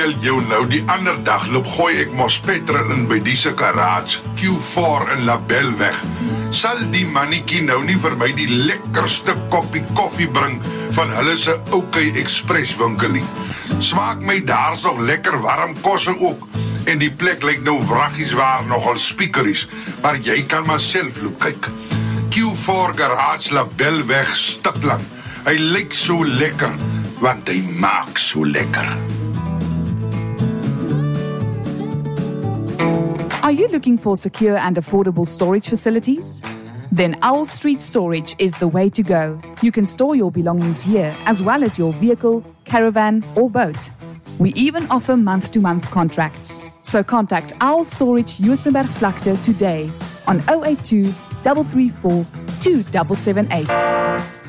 Jou nou, die ander dag loop gooi ek mos petrol in by die se garage, Q4 in Labelweg. Sal die mannetjie nou nie vir my die lekkerste koppie koffie bring van hulle se OK Express winkel nie. Smaak my daar's nog lekker warm kosse ook, en die plek lyk nou wraggies waar nogal speakeries, maar jy kan maar self loop kyk. Q4 garage Labelweg Stikland. Hy lyk so lekker, want hy maak so lekker. Are you looking for secure and affordable storage facilities? Then Owl Street Storage is the way to go. You can store your belongings here, as well as your vehicle, caravan, or boat. We even offer month-to-month contracts. So contact Owl Storage Juisenberg Vlakte today on 082 334 2778.